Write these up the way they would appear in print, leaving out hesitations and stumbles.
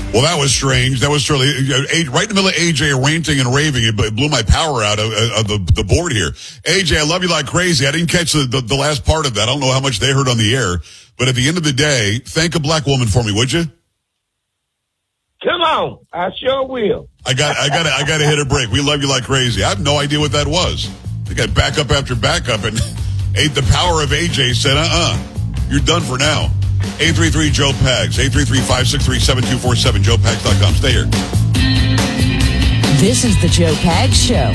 Well, that was strange. That was truly right in the middle of AJ ranting and raving. It blew my power out of the board here. AJ, I love you like crazy. I didn't catch the last part of that. I don't know how much they heard on the air. But at the end of the day, thank a black woman for me, would you? Come on. I sure will. I got to hit a break. We love you like crazy. I have no idea what that was. I got backup after backup, and the power of AJ said, you're done for now. 833-JOE-PAGS, 833-563-7247, joepags.com. Stay here. This is the Joe Pags Show.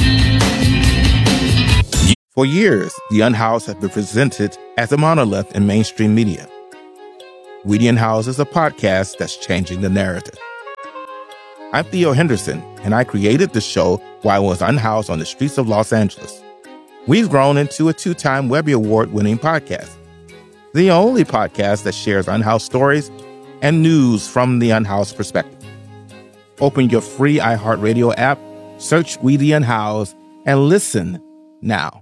For years, the Unhoused has been presented as a monolith in mainstream media. We the Unhoused is a podcast that's changing the narrative. I'm Theo Henderson, and I created the show while I was unhoused on the streets of Los Angeles. We've grown into a 2-time Webby Award-winning podcast. The only podcast that shares unhoused stories and news from the unhoused perspective. Open your free iHeartRadio app, search We the Unhoused, and listen now.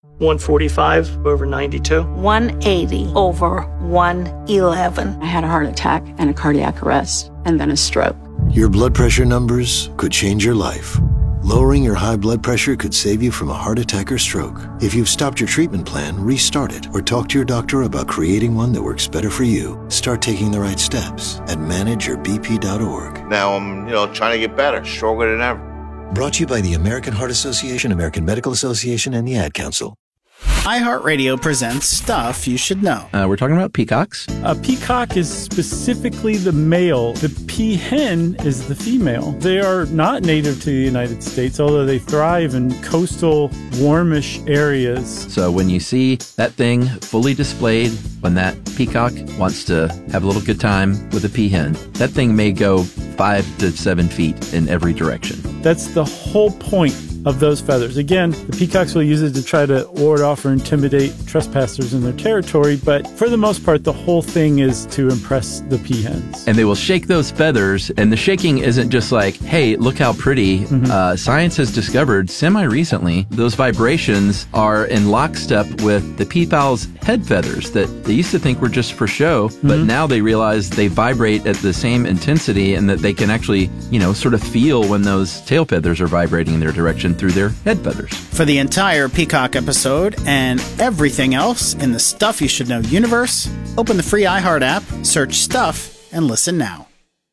145 over 92. 180 over 111. I had a heart attack and a cardiac arrest, and then a stroke. Your blood pressure numbers could change your life. Lowering your high blood pressure could save you from a heart attack or stroke. If you've stopped your treatment plan, restart it or talk to your doctor about creating one that works better for you. Start taking the right steps at manageyourbp.org. Now I'm, trying to get better, stronger than ever. Brought to you by the American Heart Association, American Medical Association, and the Ad Council. iHeartRadio presents Stuff You Should Know. We're talking about peacocks. A peacock is specifically the male. The peahen is the female. They are not native to the United States, although they thrive in coastal, warmish areas. So when you see that thing fully displayed, when that peacock wants to have a little good time with a peahen, that thing may go 5 to 7 feet in every direction. That's the whole point of those feathers. Again, the peacocks will use it to try to ward off or intimidate trespassers in their territory, but for the most part, the whole thing is to impress the peahens. And they will shake those feathers, and the shaking isn't just like, hey, look how pretty. Mm-hmm. Science has discovered semi-recently those vibrations are in lockstep with the peafowl's head feathers that they used to think were just for show, but now they realize they vibrate at the same intensity and that they can actually, sort of feel when those tail feathers are vibrating in their direction through their head feathers. For the entire Peacock episode and everything else in the Stuff You Should Know universe, open the free iHeart app, search Stuff, and listen now.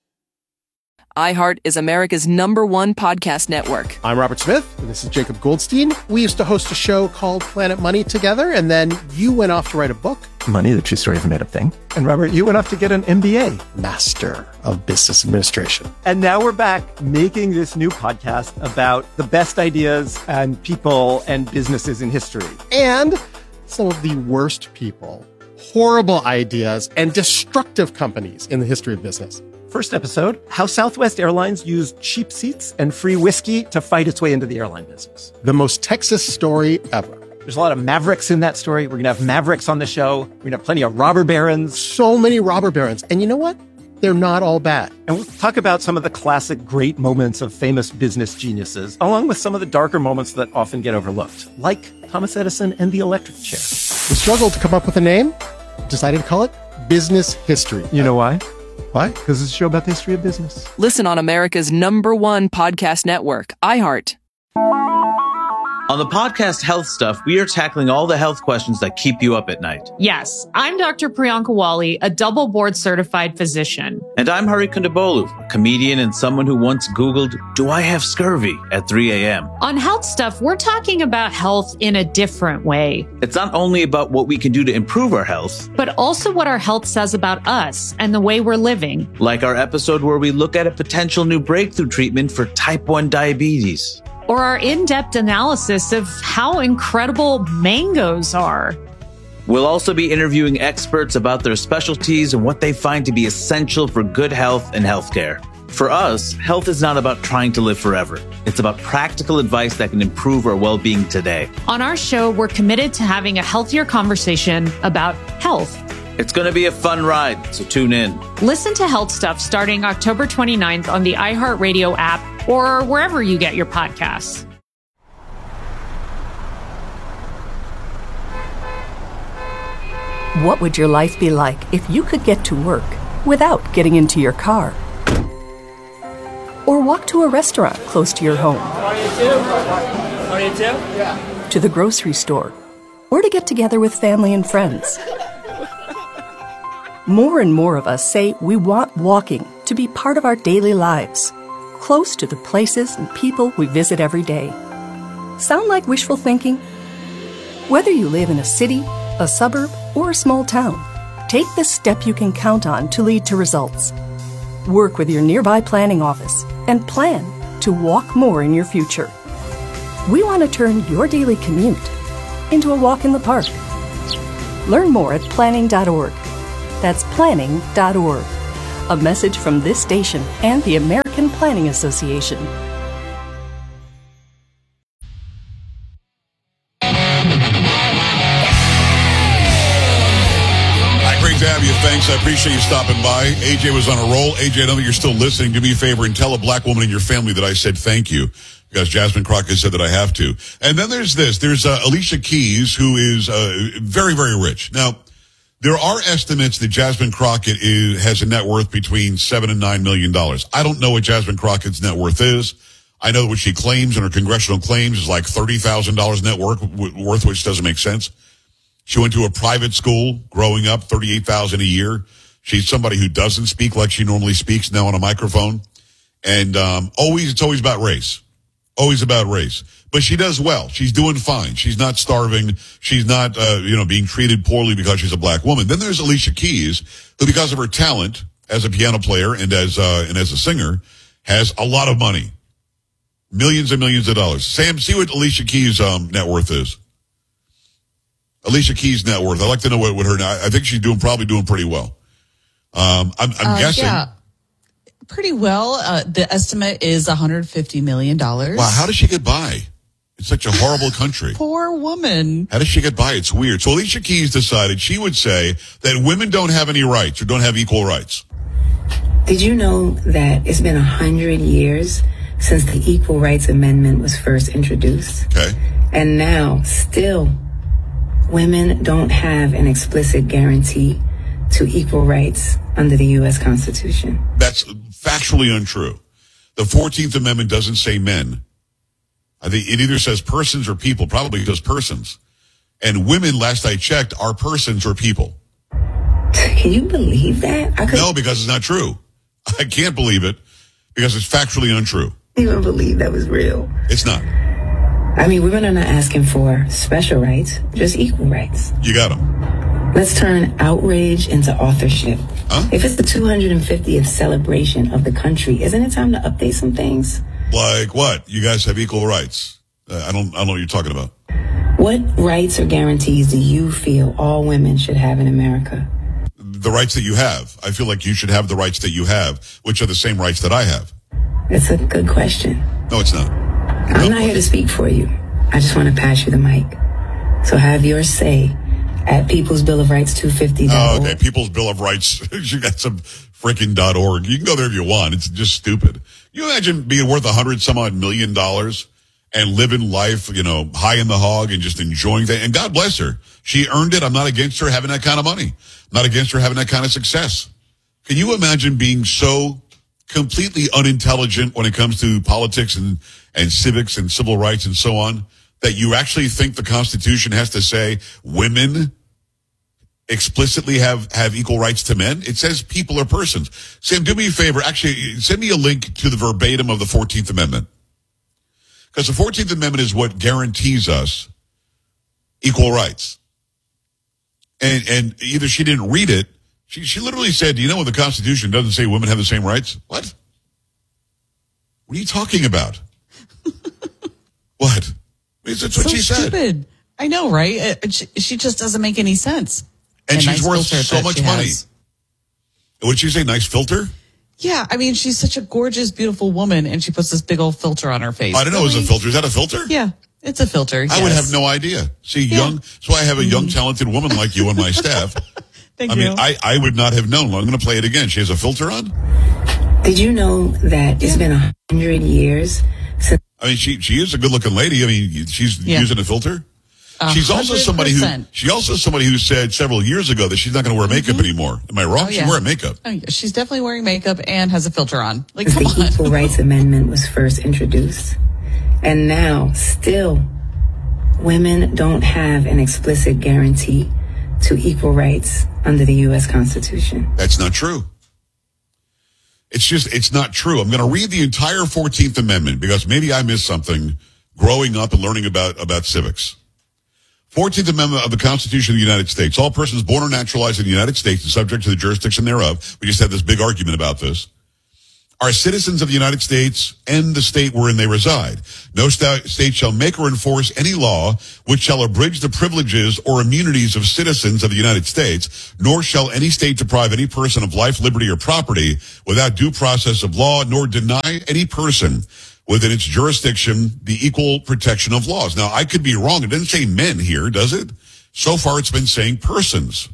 iHeart is America's #1 podcast network. I'm Robert Smith, and this is Jacob Goldstein. We used to host a show called Planet Money together, and then you went off to write a book. Money, the true story of a made-up thing. And Robert, you went off to get an MBA. Master of Business Administration. And now we're back making this new podcast about the best ideas and people and businesses in history. And some of the worst people, horrible ideas, and destructive companies in the history of business. First episode, how Southwest Airlines used cheap seats and free whiskey to fight its way into the airline business. The most Texas story ever. There's a lot of mavericks in that story. We're going to have mavericks on the show. We're going to have plenty of robber barons. So many robber barons. And you know what? They're not all bad. And we'll talk about some of the classic great moments of famous business geniuses, along with some of the darker moments that often get overlooked, like Thomas Edison and the electric chair. We struggled to come up with a name, decided to call it Business History. You know why? Why? Because it's a show about the history of business. Listen on America's #1 podcast network, iHeart. On the podcast Health Stuff, we are tackling all the health questions that keep you up at night. Yes, I'm Dr. Priyanka Wali, a double board certified physician. And I'm Hari Kondabolu, a comedian and someone who once Googled, do I have scurvy at 3 a.m.? On Health Stuff, we're talking about health in a different way. It's not only about what we can do to improve our health, but also what our health says about us and the way we're living. Like our episode where we look at a potential new breakthrough treatment for type 1 diabetes. Or our in-depth analysis of how incredible mangoes are. We'll also be interviewing experts about their specialties and what they find to be essential for good health and healthcare. For us, health is not about trying to live forever. It's about practical advice that can improve our well-being today. On our show, we're committed to having a healthier conversation about health. It's going to be a fun ride, so tune in. Listen to Health Stuff starting October 29th on the iHeartRadio app or wherever you get your podcasts. What would your life be like if you could get to work without getting into your car? Or walk to a restaurant close to your home. To the grocery store. Or to get together with family and friends. More and more of us say we want walking to be part of our daily lives, close to the places and people we visit every day. Sound like wishful thinking? Whether you live in a city, a suburb, or a small town, take the step you can count on to lead to results. Work with your nearby planning office and plan to walk more in your future. We want to turn your daily commute into a walk in the park. Learn more at planning.org. That's planning.org. A message from this station and the American Planning Association. Great to have you. Thanks. I appreciate you stopping by. AJ was on a roll. AJ, I know that you're still listening. Do me a favor and tell a black woman in your family that I said thank you, because Jasmine Crockett said that I have to. And then there's this. There's Alicia Keys, who is very, very rich. Now, there are estimates that Jasmine Crockett has a net worth between $7 and $9 million. I don't know what Jasmine Crockett's net worth is. I know that what she claims in her congressional claims is like $30,000 net worth, which doesn't make sense. She went to a private school growing up, $38,000 a year. She's somebody who doesn't speak like she normally speaks now on a microphone. And it's always about race. Always about race. But she does well. She's doing fine. She's not starving. She's not, being treated poorly because she's a black woman. Then there's Alicia Keys, who, because of her talent as a piano player and as a singer, has a lot of money. Millions and millions of dollars. Sam, see what Alicia Keys' net worth is. Alicia Keys' net worth. I'd like to know what her. I think she's probably doing pretty well. I'm guessing. Yeah, pretty well. The estimate is $150 million. Wow, how does she get by? It's such a horrible country. Poor woman. How does she get by? It's weird. So Alicia Keys decided she would say that women don't have any rights or don't have equal rights. Did you know that it's been 100 years since the Equal Rights Amendment was first introduced? Okay. And now, still, women don't have an explicit guarantee to equal rights under the U.S. Constitution. That's factually untrue. The 14th Amendment doesn't say men. I think it either says persons or people, probably just persons. And women, last I checked, are persons or people. Can you believe that? No, because it's not true. I can't believe it because it's factually untrue. I can't even believe that was real. It's not. I mean, women are not asking for special rights, just equal rights. You got them. Let's turn outrage into authorship. Huh? If it's the 250th celebration of the country, isn't it time to update some things? Like what? You guys have equal rights. I don't know what you're talking about. What rights or guarantees do you feel all women should have in America? The rights that you have. I feel like you should have the rights that you have, which are the same rights that I have. That's a good question. No, it's not. I'm not here to speak for you. I just want to pass you the mic. So have your say at People's Bill of Rights 250. Oh, okay. People's Bill of Rights. You got some freaking .org. You can go there if you want. It's just stupid. You imagine being worth $100-some-odd million and living life, high in the hog and just enjoying that. And God bless her. She earned it. I'm not against her having that kind of money. I'm not against her having that kind of success. Can you imagine being so completely unintelligent when it comes to politics and civics and civil rights and so on, that you actually think the Constitution has to say women explicitly have equal rights to men? It says people are persons. Sam, do me a favor. Actually, send me a link to the verbatim of the 14th Amendment. Because the 14th Amendment is what guarantees us equal rights. And either she didn't read it. She literally said, do you know what the Constitution doesn't say women have the same rights? What? What are you talking about? What? That's what she said. Stupid. I know, right? She just doesn't make any sense. And she's worth so much money. What did she say? Nice filter? Yeah, I mean, she's such a gorgeous, beautiful woman, and she puts this big old filter on her face. I don't know. It was a filter. Is that a filter? Yeah, it's a filter. I would have no idea. See, that's why I have a young, talented woman like you on my staff. Thank you. I would not have known. I'm going to play it again. She has a filter on? Did you know that it's been 100 years since... I mean, she is a good-looking lady. I mean, she's using a filter. She's also somebody who said several years ago that she's not going to wear makeup anymore. Am I wrong? Oh, yeah. She's wearing makeup. Oh, yeah. She's definitely wearing makeup and has a filter on. Like, As come the on. Equal Rights Amendment was first introduced. And now, still, women don't have an explicit guarantee to equal rights under the U.S. Constitution. That's not true. It's not true. I'm going to read the entire 14th Amendment because maybe I missed something growing up and learning about civics. 14th Amendment of the Constitution of the United States. All persons born or naturalized in the United States and subject to the jurisdiction thereof. We just had this big argument about this. Are citizens of the United States and the state wherein they reside. No state shall make or enforce any law which shall abridge the privileges or immunities of citizens of the United States, nor shall any state deprive any person of life, liberty, or property without due process of law, nor deny any person within its jurisdiction the equal protection of laws. Now, I could be wrong. It doesn't say men here, does it? So far, it's been saying persons.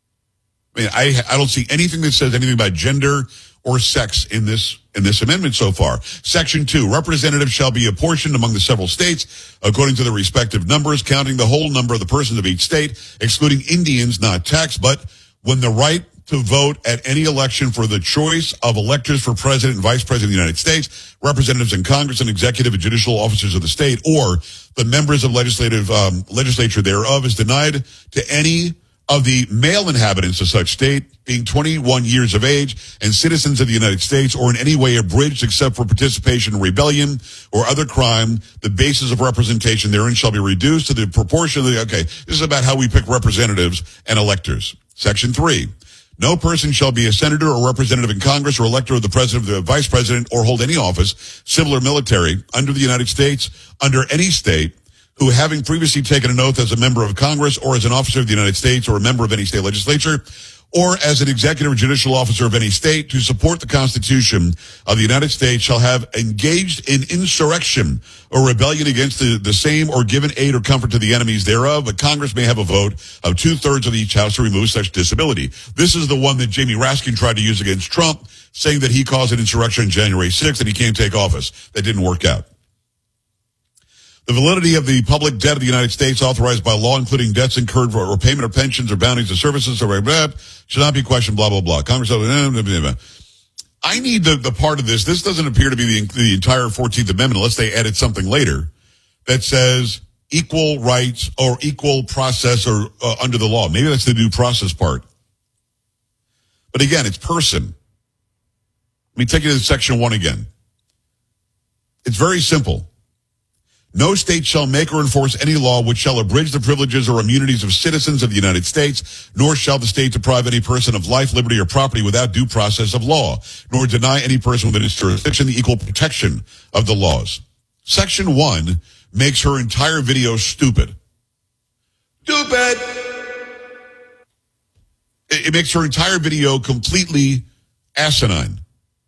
I mean, I don't see anything that says anything about gender or sex in this amendment so far. Section 2, representatives shall be apportioned among the several states according to their respective numbers, counting the whole number of the persons of each state, excluding Indians not taxed, but when the right to vote at any election for the choice of electors for president and vice president of the United States, representatives in Congress and executive and judicial officers of the state, or the members of legislature thereof is denied to any of the male inhabitants of such state being 21 years of age and citizens of the United States or in any way abridged except for participation in rebellion or other crime, the basis of representation therein shall be reduced to the proportion of this is about how we pick representatives and electors. Section 3, no person shall be a senator or representative in Congress or elector of the president, of the vice president, or hold any office, civil or military, under the United States, under any state, who having previously taken an oath as a member of Congress or as an officer of the United States or a member of any state legislature or as an executive or judicial officer of any state to support the Constitution of the United States shall have engaged in insurrection or rebellion against the same or given aid or comfort to the enemies thereof, but Congress may have a vote of 2/3 of each house to remove such disability. This is the one that Jamie Raskin tried to use against Trump, saying that he caused an insurrection on January 6th and he can't take office. That didn't work out. The validity of the public debt of the United States authorized by law, including debts incurred for or payment of pensions or bounties of services, or should not be questioned, blah, blah, blah. Congress, I need the part of this. This doesn't appear to be the entire 14th Amendment unless they added something later that says equal rights or equal process or under the law. Maybe that's the due process part. But again, it's person. Let me take you to section 1 again. It's very simple. No state shall make or enforce any law which shall abridge the privileges or immunities of citizens of the United States, nor shall the state deprive any person of life, liberty, or property without due process of law, nor deny any person within its jurisdiction the equal protection of the laws. Section 1 makes her entire video stupid. Stupid! It makes her entire video completely asinine.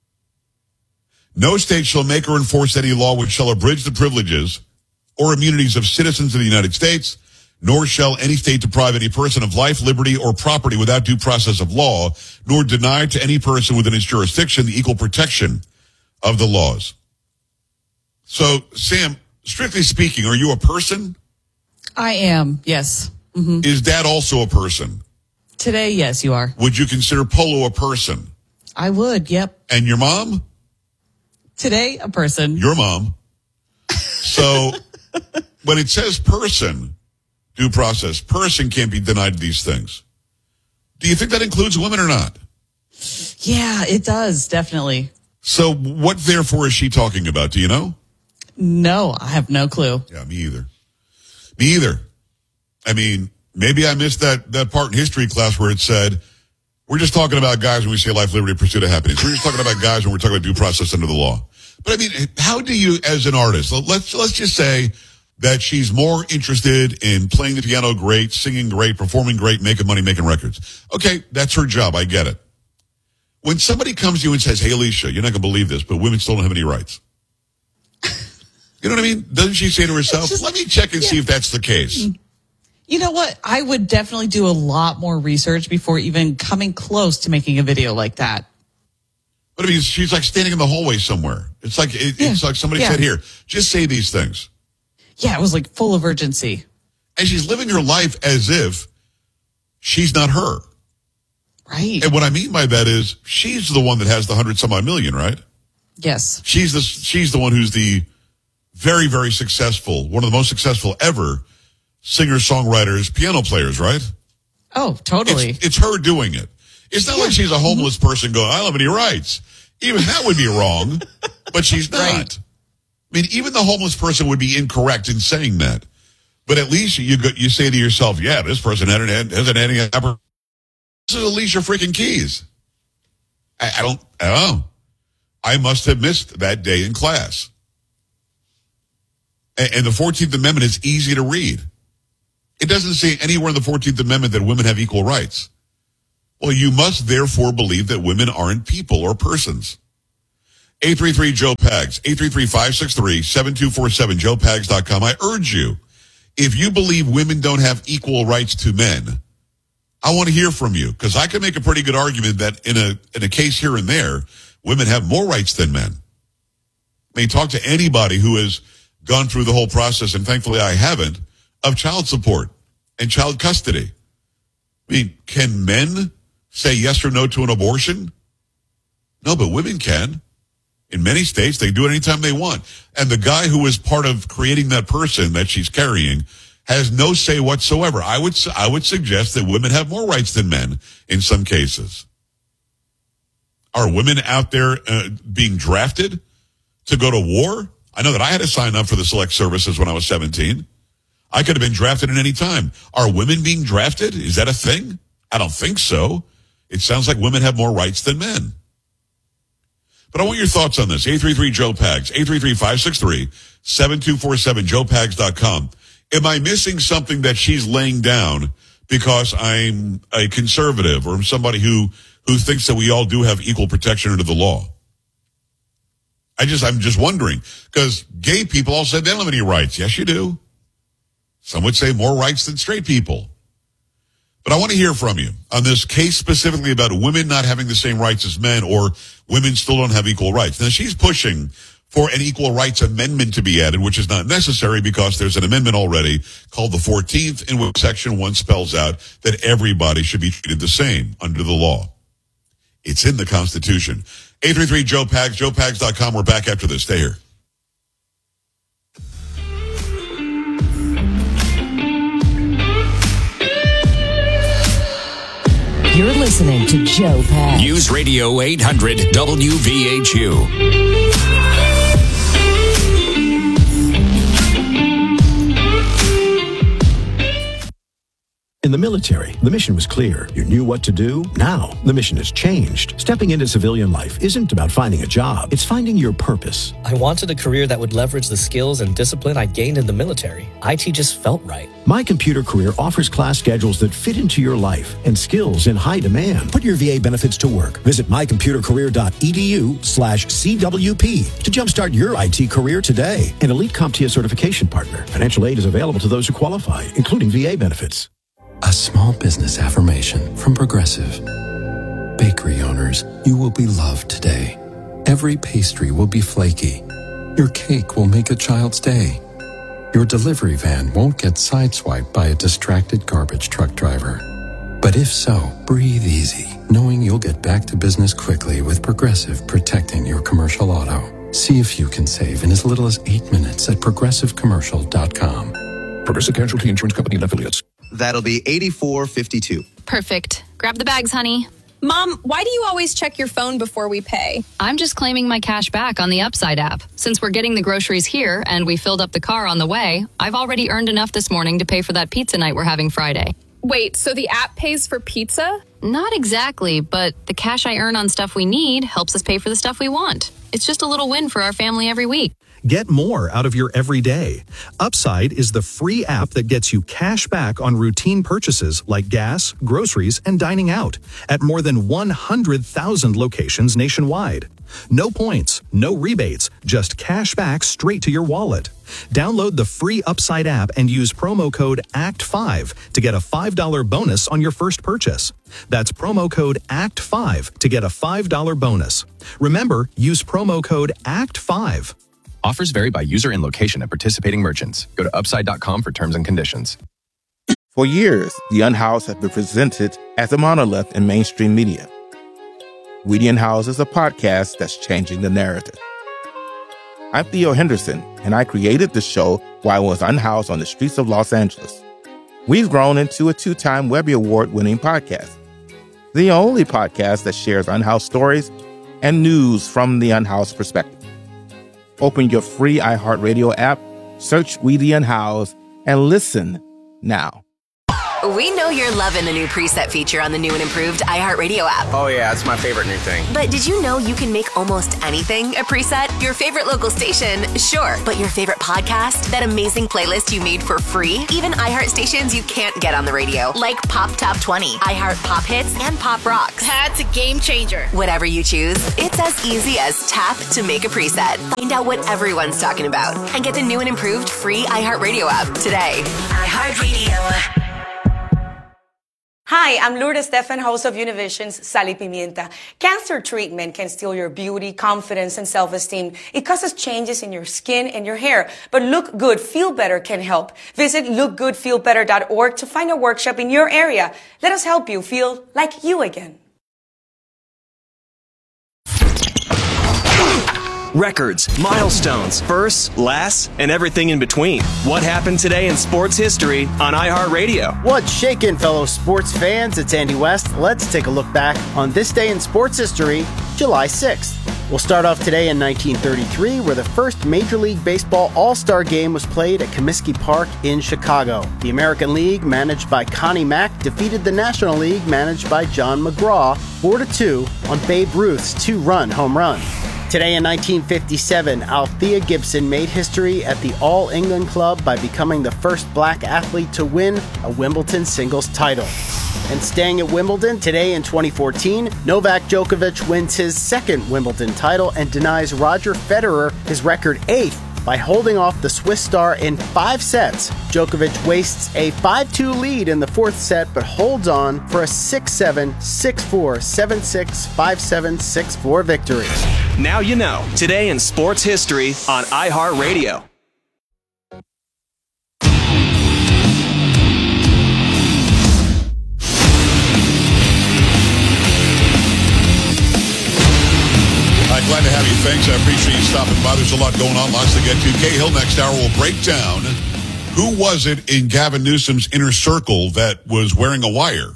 No state shall make or enforce any law which shall abridge the privileges or immunities of citizens of the United States, nor shall any state deprive any person of life, liberty, or property without due process of law, nor deny to any person within its jurisdiction the equal protection of the laws. So, Sam, strictly speaking, are you a person? I am, yes. Mm-hmm. Is Dad also a person? Today, yes, you are. Would you consider Polo a person? I would, yep. And your mom? Today, a person. Your mom. So, when it says person, due process, person can't be denied these things. Do you think that includes women or not? Yeah, it does, definitely. So, what therefore is she talking about? Do you know? No, I have no clue. Yeah, me either. Me either. I mean, maybe I missed that part in history class where it said, we're just talking about guys when we say life, liberty, pursuit of happiness. We're just talking about guys when we're talking about due process under the law. But I mean, how do you, as an artist, let's just say that she's more interested in playing the piano great, singing great, performing great, making money, making records. Okay, that's her job. I get it. When somebody comes to you and says, hey, Alicia, you're not going to believe this, but women still don't have any rights. You know what I mean? Doesn't she say to herself, let me check and see if that's the case? You know what? I would definitely do a lot more research before even coming close to making a video like that. But I mean, she's like standing in the hallway somewhere. It's like it's like somebody said, here, just say these things. Yeah, it was like full of urgency. And she's living her life as if she's not her. Right. And what I mean by that is she's the one that has the 100-some-odd million, right? Yes. She's the one who's the very, very successful, one of the most successful ever singer-songwriters, piano players, right? Oh, totally. It's her doing it. It's not like she's a homeless person going, I don't have any rights. Even that would be wrong, but she's not. Right. I mean, even the homeless person would be incorrect in saying that. But at least you say to yourself, yeah, this person hasn't had any opportunity. This is Alicia freaking Keys. I don't know. I must have missed that day in class. And the 14th Amendment is easy to read. It doesn't say anywhere in the 14th Amendment that women have equal rights. Well, you must therefore believe that women aren't people or persons. 833-JOE-PAGS, 833-563-7247, joepags.com. I urge you, if you believe women don't have equal rights to men, I want to hear from you, because I can make a pretty good argument that in a case here and there, women have more rights than men. I mean, talk to anybody who has gone through the whole process, and thankfully I haven't, of child support and child custody. I mean, can men say yes or no to an abortion? No, but women can. In many states, they do it anytime they want. And the guy who is part of creating that person that she's carrying has no say whatsoever. I would suggest that women have more rights than men in some cases. Are women out there being drafted to go to war? I know that I had to sign up for the select services when I was 17. I could have been drafted at any time. Are women being drafted? Is that a thing? I don't think so. It sounds like women have more rights than men. But I want your thoughts on this. 833-JOE-PAGS, 833-563-7247, joepags.com. Am I missing something that she's laying down because I'm a conservative or I'm somebody who thinks that we all do have equal protection under the law? I'm just wondering, because gay people all said they don't have any rights. Yes, you do. Some would say more rights than straight people. But I want to hear from you on this case specifically about women not having the same rights as men, or women still don't have equal rights. Now, she's pushing for an equal rights amendment to be added, which is not necessary because there's an amendment already called the 14th, in which Section 1 spells out that everybody should be treated the same under the law. It's in the Constitution. 833-JOE-PAGS, joepags.com. We're back after this. Stay here. You're listening to Joe Pags. News Radio 800 WVHU. In the military, the mission was clear. You knew what to do. Now, the mission has changed. Stepping into civilian life isn't about finding a job. It's finding your purpose. I wanted a career that would leverage the skills and discipline I gained in the military. IT just felt right. My Computer Career offers class schedules that fit into your life and skills in high demand. Put your VA benefits to work. Visit mycomputercareer.edu/CWP to jumpstart your IT career today. An elite CompTIA certification partner. Financial aid is available to those who qualify, including VA benefits. A small business affirmation from Progressive. Bakery owners, you will be loved today. Every pastry will be flaky. Your cake will make a child's day. Your delivery van won't get sideswiped by a distracted garbage truck driver. But if so, breathe easy, knowing you'll get back to business quickly with Progressive protecting your commercial auto. See if you can save in as little as 8 minutes at progressivecommercial.com. Progressive Casualty Insurance Company and Affiliates. That'll be $84.52. Perfect. Grab the bags, honey. Mom, why do you always check your phone before we pay? I'm just claiming my cash back on the Upside app. Since we're getting the groceries here and we filled up the car on the way, I've already earned enough this morning to pay for that pizza night we're having Friday. Wait, so the app pays for pizza? Not exactly, but the cash I earn on stuff we need helps us pay for the stuff we want. It's just a little win for our family every week. Get more out of your everyday. Upside is the free app that gets you cash back on routine purchases like gas, groceries, and dining out at more than 100,000 locations nationwide. No points, no rebates, just cash back straight to your wallet. Download the free Upside app and use promo code ACT5 to get a $5 bonus on your first purchase. That's promo code ACT5 to get a $5 bonus. Remember, use promo code ACT5. Offers vary by user and location at participating merchants. Go to upside.com for terms and conditions. For years, the Unhoused has been presented as a monolith in mainstream media. We the Unhoused is a podcast that's changing the narrative. I'm Theo Henderson, and I created the show while I was unhoused on the streets of Los Angeles. We've grown into a 2-time Webby Award-winning podcast. The only podcast that shares unhoused stories and news from the unhoused perspective. Open your free iHeartRadio app, search We the Unhoused, and listen now. We know you're loving the new preset feature on the new and improved iHeartRadio app. Oh yeah, it's my favorite new thing. But did you know you can make almost anything a preset? Your favorite local station, sure. But your favorite podcast? That amazing playlist you made for free? Even iHeart stations you can't get on the radio, like Pop Top 20, iHeart Pop Hits, and Pop Rocks. That's a game changer. Whatever you choose, it's as easy as tap to make a preset. Find out what everyone's talking about and get the new and improved free iHeartRadio app today. iHeartRadio. Hi, I'm Lourdes Stefan, host of Univision's Sal y Pimienta. Cancer treatment can steal your beauty, confidence, and self-esteem. It causes changes in your skin and your hair. But Look Good, Feel Better can help. Visit lookgoodfeelbetter.org to find a workshop in your area. Let us help you feel like you again. Records, milestones, firsts, lasts, and everything in between. What happened today in sports history on iHeartRadio? What's shaking, fellow sports fans? It's Andy West. Let's take a look back on this day in sports history, July 6th. We'll start off today in 1933, where the first Major League Baseball All-Star Game was played at Comiskey Park in Chicago. The American League, managed by Connie Mack, defeated the National League, managed by John McGraw, 4-2 on Babe Ruth's 2-run home run. Today in 1957, Althea Gibson made history at the All England Club by becoming the first black athlete to win a Wimbledon singles title. And staying at Wimbledon, today in 2014, Novak Djokovic wins his second Wimbledon title and denies Roger Federer his record 8th by holding off the Swiss star in 5 sets. Djokovic wastes a 5-2 lead in the 4th set, but holds on for a 6-7, 6-4, 7-6, 5-7, 6-4 victory. Now you know. Today in sports history on iHeartRadio. Glad to have you. Thanks. I appreciate you stopping by. There's a lot going on. Lots to get to. Cahill next hour will break down who was it in Gavin Newsom's inner circle that was wearing a wire.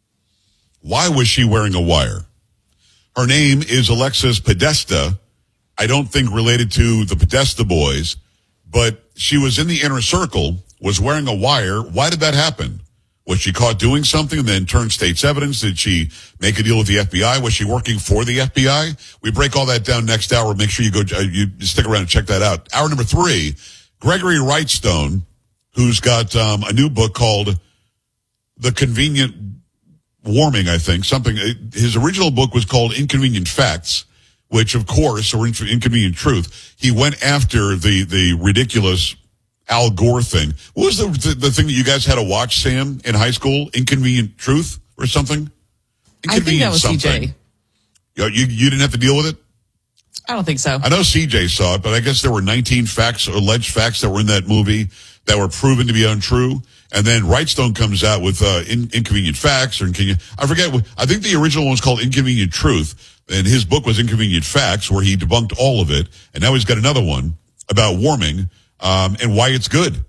Why was she wearing a wire? Her name is Alexis Podesta. I don't think related to the Podesta boys, but she was in the inner circle, was wearing a wire. Why did that happen? Was she caught doing something and then turned state's evidence? Did she make a deal with the FBI? Was she working for the FBI? We break all that down next hour. Make sure you go, you stick around and check that out. Hour number 3, Gregory Wrightstone, who's got a new book called The Convenient Warming, I think. His original book was called Inconvenient Facts, which of course, or Inconvenient Truth. He went after the ridiculous Al Gore thing. What was the thing that you guys had to watch, Sam, in high school? Inconvenient Truth or something? I think that was CJ. You didn't have to deal with it? I don't think so. I know CJ saw it, but I guess there were 19 facts, alleged facts that were in that movie that were proven to be untrue. And then Wrightstone comes out with Inconvenient Facts, I forget. I think the original one was called Inconvenient Truth, and his book was Inconvenient Facts, where he debunked all of it. And now he's got another one about warming. And why it's good.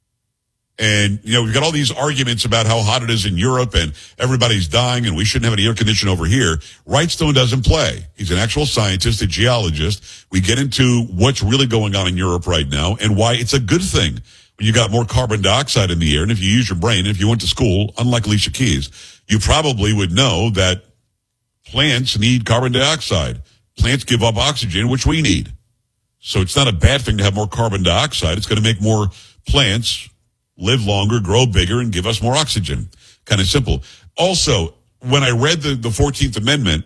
And, we've got all these arguments about how hot it is in Europe and everybody's dying and we shouldn't have any air conditioning over here. Wrightstone doesn't play. He's an actual scientist, a geologist. We get into what's really going on in Europe right now and why it's a good thing when you got more carbon dioxide in the air. And if you use your brain, if you went to school, unlike Alicia Keys, you probably would know that plants need carbon dioxide. Plants give up oxygen, which we need. So it's not a bad thing to have more carbon dioxide. It's going to make more plants live longer, grow bigger, and give us more oxygen. Kind of simple. Also, when I read the 14th Amendment,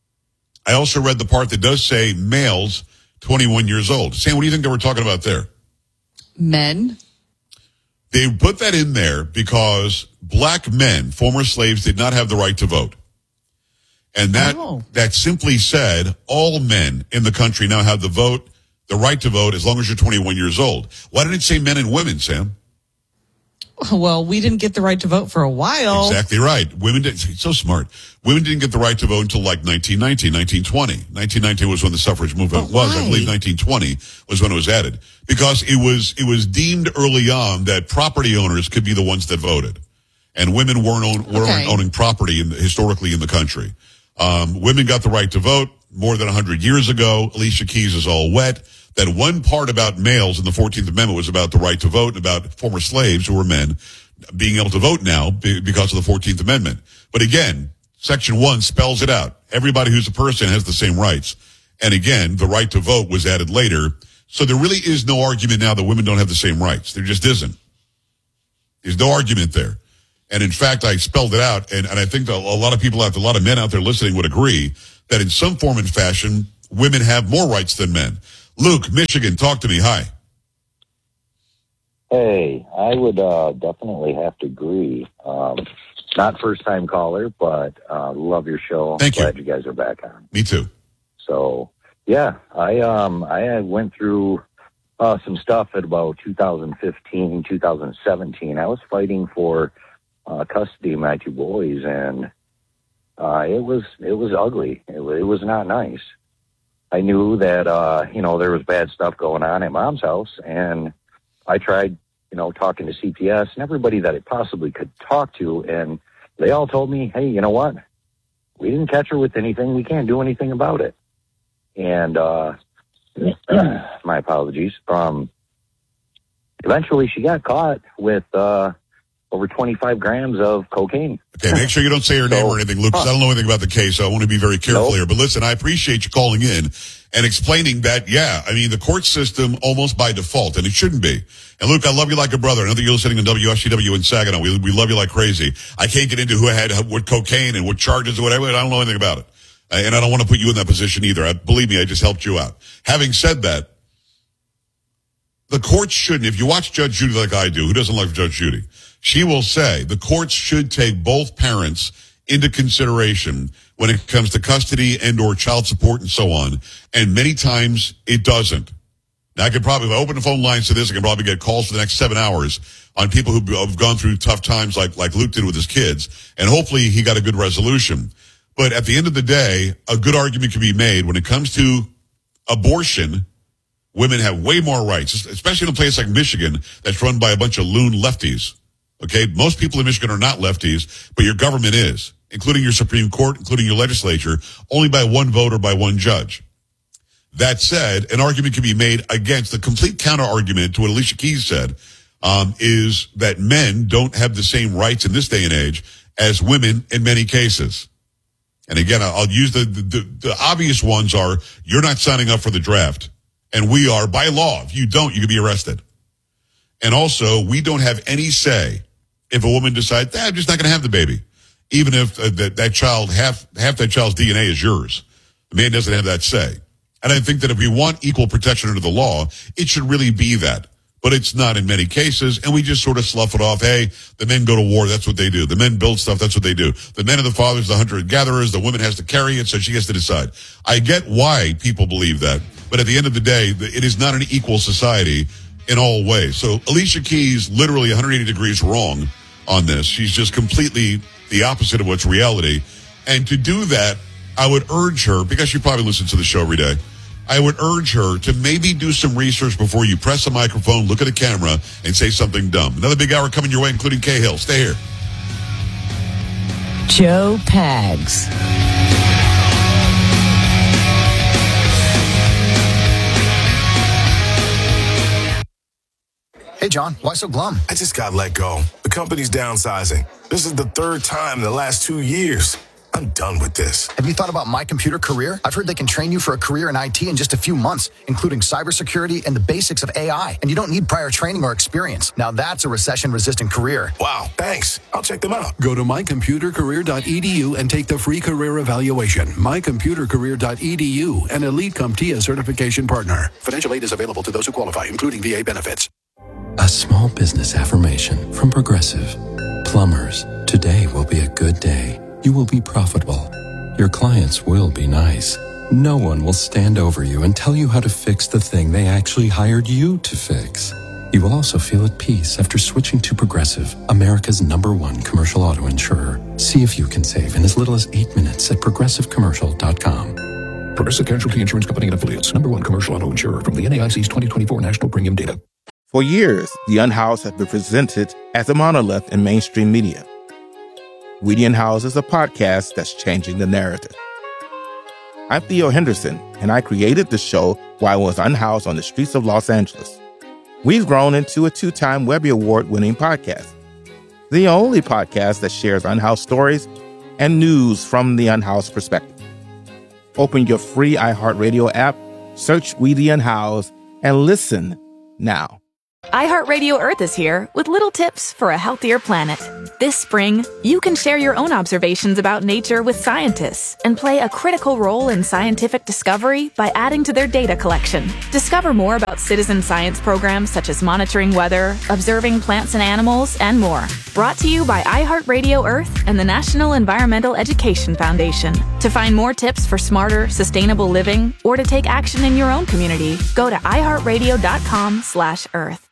I also read the part that does say males 21 years old. Sam, what do you think they were talking about there? Men. They put that in there because black men, former slaves, did not have the right to vote. And that simply said all men in the country now have the right to vote as long as you're 21 years old. Why didn't it say men and women, Sam? Well, we didn't get the right to vote for a while. Exactly right. Women did. So smart. Women didn't get the right to vote until like 1919, 1920. 1919 was when the suffrage movement was. I believe 1920 was when it was added, because it was deemed early on that property owners could be the ones that voted, and women weren't owning property historically in the country. Women got the right to vote more than 100 years ago. Alicia Keys is all wet. That one part about males in the 14th Amendment was about the right to vote and about former slaves who were men being able to vote now because of the 14th Amendment. But again, Section 1 spells it out. Everybody who's a person has the same rights. And again, the right to vote was added later. So there really is no argument now that women don't have the same rights. There just isn't. There's no argument there. And in fact, I spelled it out, and I think that a lot of people a lot of men out there listening would agree that in some form and fashion, women have more rights than men. Luke, Michigan, talk to me. Hi. Hey, I would definitely have to agree. Not first-time caller, but love your show. Thank you. Glad you guys are back on. Me too. So, yeah, I went through some stuff at about 2015, 2017. I was fighting for custody of my two boys, and it was ugly. It was not nice. I knew that, there was bad stuff going on at Mom's house, and I tried, talking to CPS and everybody that I possibly could talk to, and they all told me, hey, you know what? We didn't catch her with anything. We can't do anything about it. And my apologies. Eventually, she got caught with over 25 grams of cocaine. Okay, make sure you don't say her name or anything, Luke, because I don't know anything about the case, so I want to be very careful here. But listen, I appreciate you calling in and explaining that, the court system almost by default, and it shouldn't be. And Luke, I love you like a brother. I know that you're listening on WSCW in Saginaw. We love you like crazy. I can't get into who had what cocaine and what charges or whatever. I don't know anything about it. And I don't want to put you in that position either. Believe me, I just helped you out. Having said that, the courts shouldn't, if you watch Judge Judy like I do, who doesn't like Judge Judy? She will say the courts should take both parents into consideration when it comes to custody and or child support and so on. And many times it doesn't. Now I could probably, if I open the phone lines to this, I can probably get calls for the next 7 hours on people who have gone through tough times like Luke did with his kids. And hopefully he got a good resolution. But at the end of the day, a good argument can be made when it comes to abortion. Women have way more rights, especially in a place like Michigan that's run by a bunch of loon lefties. Okay, most people in Michigan are not lefties, but your government is, including your Supreme Court, including your legislature, only by one vote or by one judge. That said, an argument can be made against the complete counter-argument to what Alicia Keys said, is that men don't have the same rights in this day and age as women in many cases. And again, I'll use the obvious ones are you're not signing up for the draft, and we are by law. If you don't, you can be arrested. And also, we don't have any say if a woman decides, I'm just not going to have the baby, even if that child, half that child's DNA is yours. The man doesn't have that say. And I think that if we want equal protection under the law, it should really be that. But it's not in many cases, and we just sort of slough it off. Hey, the men go to war, that's what they do. The men build stuff, that's what they do. The men are the fathers, the hunter-gatherers, the woman has to carry it, so she gets to decide. I get why people believe that, but at the end of the day, it is not an equal society in all ways. So Alicia Keys literally 180 degrees wrong on this. She's just completely the opposite of what's reality. And to do that, I would urge her, because she probably listens to the show every day, I would urge her to maybe do some research before you press a microphone, look at a camera, and say something dumb. Another big hour coming your way, including Cahill. Stay here. Joe Pags. Hey, John, why so glum? I just got let go. The company's downsizing. This is the third time in the last 2 years. I'm done with this. Have you thought about My Computer Career? I've heard they can train you for a career in IT in just a few months, including cybersecurity and the basics of AI. And you don't need prior training or experience. Now that's a recession-resistant career. Wow, thanks. I'll check them out. Go to mycomputercareer.edu and take the free career evaluation. Mycomputercareer.edu, an Elite CompTIA certification partner. Financial aid is available to those who qualify, including VA benefits. A small business affirmation from Progressive. Plumbers, today will be a good day. You will be profitable. Your clients will be nice. No one will stand over you and tell you how to fix the thing they actually hired you to fix. You will also feel at peace after switching to Progressive, America's #1 commercial auto insurer. See if you can save in as little as 8 minutes at progressivecommercial.com. Progressive Casualty Insurance Company and Affiliates. #1 commercial auto insurer from the NAIC's 2024 National Premium Data. For years, the Unhoused have been presented as a monolith in mainstream media. Weedy and House is a podcast that's changing the narrative. I'm Theo Henderson, and I created the show while I was unhoused on the streets of Los Angeles. We've grown into a 2-time Webby Award-winning podcast, the only podcast that shares unhoused stories and news from the unhoused perspective. Open your free iHeartRadio app, search Weedy and House, and listen now. iHeartRadio Earth is here with little tips for a healthier planet. This spring, you can share your own observations about nature with scientists and play a critical role in scientific discovery by adding to their data collection. Discover more about citizen science programs such as monitoring weather, observing plants and animals, and more. Brought to you by iHeartRadio Earth and the National Environmental Education Foundation. To find more tips for smarter, sustainable living or to take action in your own community, go to iHeartRadio.com/Earth.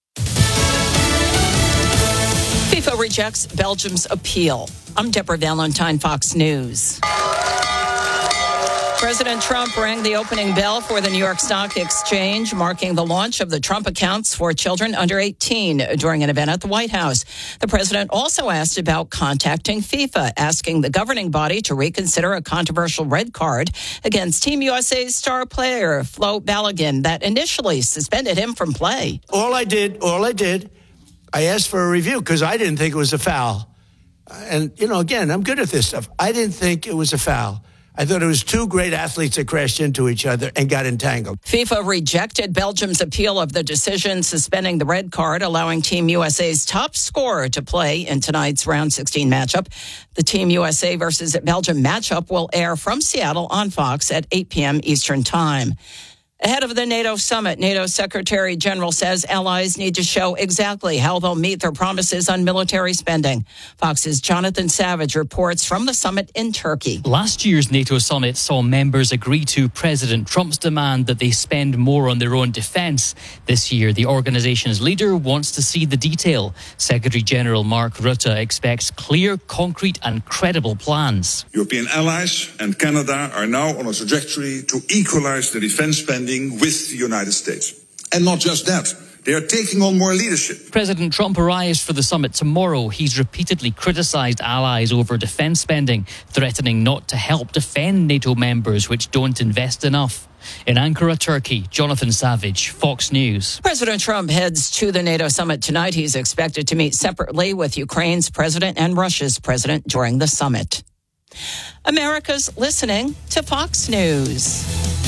FIFA rejects Belgium's appeal. I'm Deborah Valentine, Fox News. President Trump rang the opening bell for the New York Stock Exchange, marking the launch of the Trump accounts for children under 18 during an event at the White House. The president also asked about contacting FIFA, asking the governing body to reconsider a controversial red card against Team USA's star player, Flo Balogun, that initially suspended him from play. All I did, I asked for a review because I didn't think it was a foul. And, again, I'm good at this stuff. I didn't think it was a foul. I thought it was two great athletes that crashed into each other and got entangled. FIFA rejected Belgium's appeal of the decision suspending the red card, allowing Team USA's top scorer to play in tonight's round 16 matchup. The Team USA versus Belgium matchup will air from Seattle on Fox at 8 p.m. Eastern Time. Ahead of the NATO summit, NATO Secretary General says allies need to show exactly how they'll meet their promises on military spending. Fox's Jonathan Savage reports from the summit in Turkey. Last year's NATO summit saw members agree to President Trump's demand that they spend more on their own defence. This year, the organisation's leader wants to see the detail. Secretary General Mark Rutte expects clear, concrete and credible plans. European allies and Canada are now on a trajectory to equalise the defence spending with the United States. And not just that, they are taking on more leadership. President Trump arrives for the summit tomorrow. He's repeatedly criticised allies over defence spending, threatening not to help defend NATO members which don't invest enough. In Ankara, Turkey, Jonathan Savage, Fox News. President Trump heads to the NATO summit tonight. He's expected to meet separately with Ukraine's president and Russia's president during the summit. America's listening to Fox News.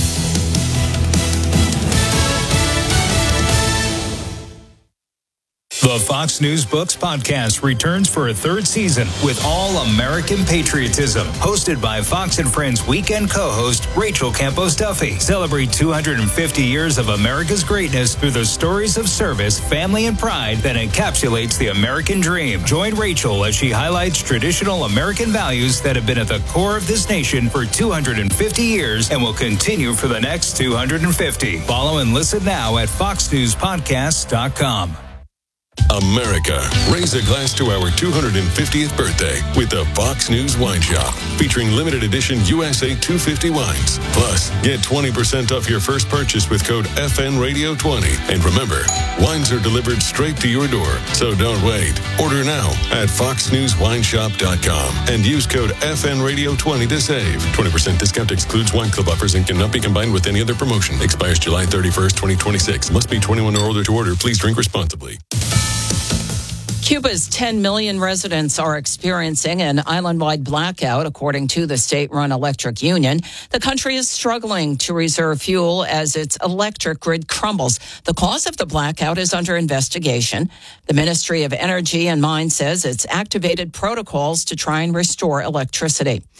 The Fox News Books podcast returns for a third season with all American patriotism. Hosted by Fox and Friends weekend co-host Rachel Campos Duffy. Celebrate 250 years of America's greatness through the stories of service, family, and pride that encapsulates the American dream. Join Rachel as she highlights traditional American values that have been at the core of this nation for 250 years and will continue for the next 250. Follow and listen now at foxnewspodcasts.com. America, raise a glass to our 250th birthday with the Fox News Wine Shop, featuring limited edition USA 250 wines. Plus, get 20% off your first purchase with code FNRadio20. And remember, wines are delivered straight to your door, so don't wait. Order now at foxnewswineshop.com and use code FNRadio20 to save. 20% discount excludes wine club offers and cannot be combined with any other promotion. Expires July 31st, 2026. Must be 21 or older to order. Please drink responsibly. Cuba's 10 million residents are experiencing an island-wide blackout, according to the state-run electric union. The country is struggling to reserve fuel as its electric grid crumbles. The cause of the blackout is under investigation. The Ministry of Energy and Mines says it's activated protocols to try and restore electricity.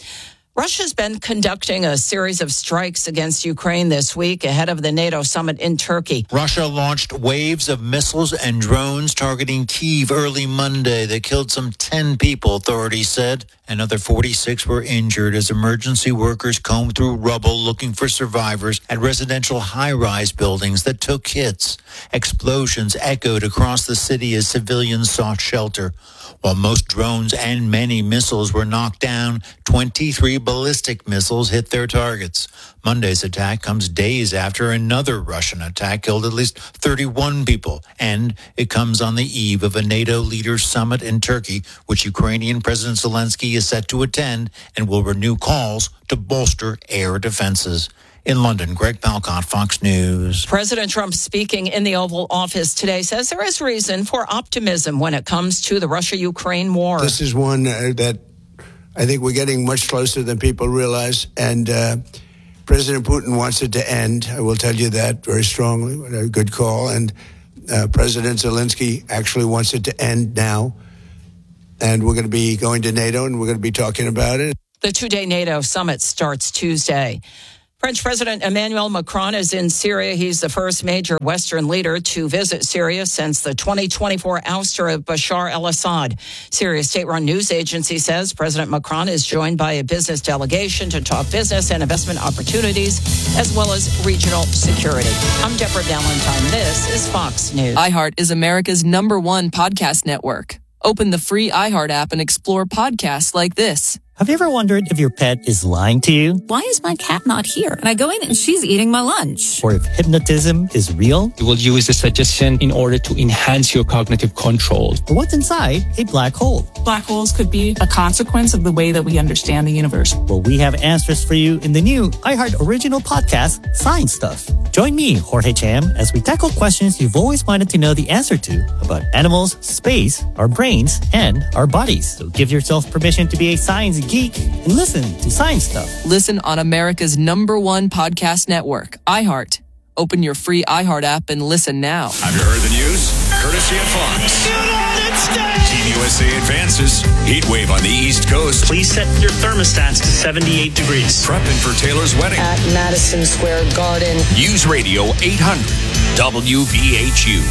Russia's been conducting a series of strikes against Ukraine this week ahead of the NATO summit in Turkey. Russia launched waves of missiles and drones targeting Kyiv early Monday. They killed some 10 people, authorities said. Another 46 were injured as emergency workers combed through rubble looking for survivors at residential high-rise buildings that took hits. Explosions echoed across the city as civilians sought shelter. While most drones and many missiles were knocked down, 23 ballistic missiles hit their targets. Monday's attack comes days after another Russian attack killed at least 31 people, and it comes on the eve of a NATO leaders summit in Turkey, which Ukrainian President Zelensky is set to attend and will renew calls to bolster air defenses. In London, Greg Palcott, Fox News. President Trump, speaking in the Oval Office today, says there is reason for optimism when it comes to the Russia-Ukraine war. This is one that I think we're getting much closer than people realize, and President Putin wants it to end. I will tell you that very strongly. What a good call. And President Zelensky actually wants it to end now. And we're going to be going to NATO, and we're going to be talking about it. The two-day NATO summit starts Tuesday. French President Emmanuel Macron is in Syria. He's the first major Western leader to visit Syria since the 2024 ouster of Bashar al-Assad. Syria's state-run news agency says President Macron is joined by a business delegation to talk business and investment opportunities, as well as regional security. I'm Deborah Valentine. This is Fox News. iHeart is America's #1 podcast network. Open the free iHeart app and explore podcasts like this. Have you ever wondered if your pet is lying to you? Why is my cat not here? And I go in and she's eating my lunch. Or if hypnotism is real? You will use the suggestion in order to enhance your cognitive control. Or what's inside a black hole? Black holes could be a consequence of the way that we understand the universe. Well, we have answers for you in the new iHeart original podcast, Science Stuff. Join me, Jorge Cham, as we tackle questions you've always wanted to know the answer to about animals, space, our brains, and our bodies. So give yourself permission to be a science geek and listen to Science Stuff. Listen on America's #1 podcast network, iHeart. Open your free iHeart app and listen now. Have you heard the news? Courtesy of Fox. United States! Team USA advances. Heat wave on the East Coast. Please set your thermostats to 78 degrees. Prepping for Taylor's wedding. At Madison Square Garden. News Radio 800 WVHU.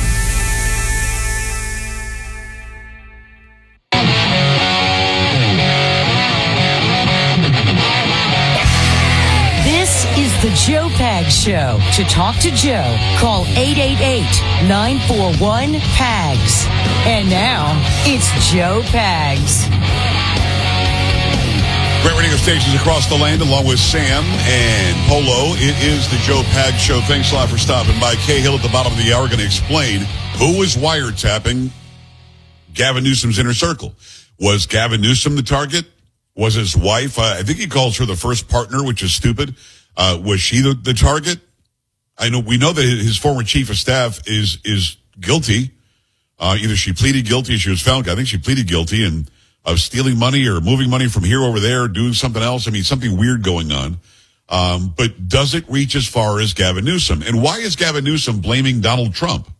The Joe Pags Show. To talk to Joe, call 888-941-PAGS. And now, it's Joe Pags. Great radio stations across the land, along with Sam and Polo. It is the Joe Pags Show. Thanks a lot for stopping by. Kay Hill at the bottom of the hour going to explain who is wiretapping Gavin Newsom's inner circle. Was Gavin Newsom the target? Was his wife? I think he calls her the first partner, which is stupid. Was she the target? We know that his former chief of staff is guilty. Either she pleaded guilty or she was found. I think she pleaded guilty of stealing money or moving money from here over there, or doing something else. I mean, something weird going on. But does it reach as far as Gavin Newsom? And why is Gavin Newsom blaming Donald Trump?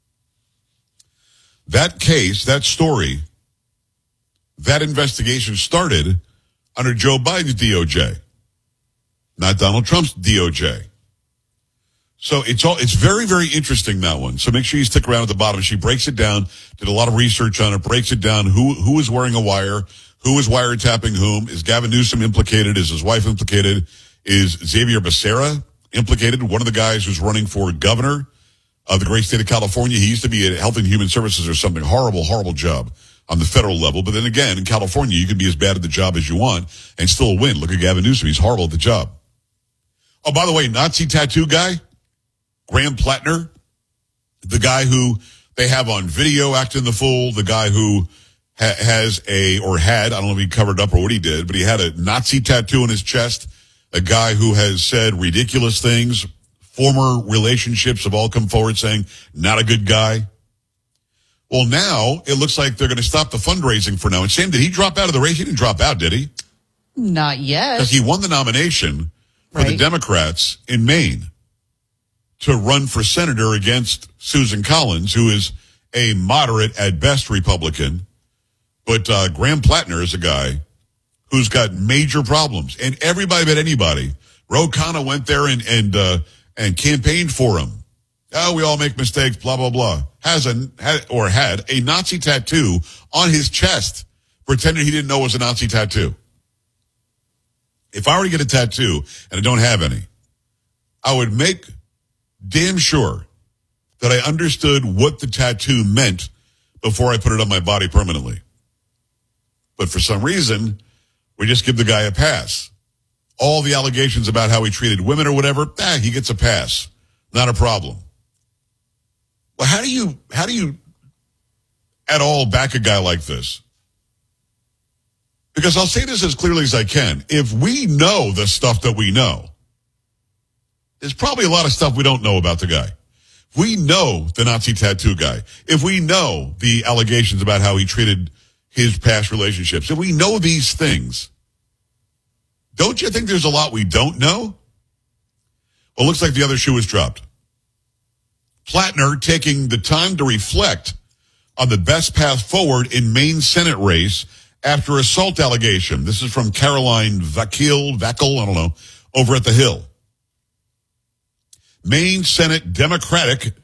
That case, that story, that investigation started under Joe Biden's DOJ. Not Donald Trump's DOJ. So it's very, very interesting, that one. So make sure you stick around at the bottom. She breaks it down, did a lot of research on it, breaks it down. Who is wearing a wire? Who is wiretapping whom? Is Gavin Newsom implicated? Is his wife implicated? Is Xavier Becerra implicated? One of the guys who's running for governor of the great state of California. He used to be at Health and Human Services or something. Horrible, horrible job on the federal level. But then again, in California, you can be as bad at the job as you want and still win. Look at Gavin Newsom. He's horrible at the job. Oh, by the way, Nazi tattoo guy, Graham Plattner, the guy who they have on video acting the fool, the guy who had, I don't know if he covered up or what he did, but he had a Nazi tattoo on his chest, a guy who has said ridiculous things. Former relationships have all come forward saying, not a good guy. Well, now it looks like they're going to stop the fundraising for now. And Sam, did he drop out of the race? He didn't drop out, did he? Not yet. Because he won the nomination for the Democrats in Maine to run for senator against Susan Collins, who is a moderate at best Republican. But Graham Plattner is a guy who's got major problems. And everybody but anybody, Ro Khanna went there and campaigned for him. Oh, we all make mistakes, blah, blah, blah. Had a Nazi tattoo on his chest, pretending he didn't know it was a Nazi tattoo. If I were to get a tattoo, and I don't have any, I would make damn sure that I understood what the tattoo meant before I put it on my body permanently. But for some reason, we just give the guy a pass. All the allegations about how he treated women or whatever, he gets a pass. Not a problem. Well, how do you at all back a guy like this? Because I'll say this as clearly as I can. If we know the stuff that we know, there's probably a lot of stuff we don't know about the guy. If we know the Nazi tattoo guy, if we know the allegations about how he treated his past relationships, if we know these things, don't you think there's a lot we don't know? Well, it looks like the other shoe was dropped. Plattner taking the time to reflect on the best path forward in Maine Senate race after assault allegation. This is from Caroline Vackel, I don't know, over at The Hill. Maine Senate Democratic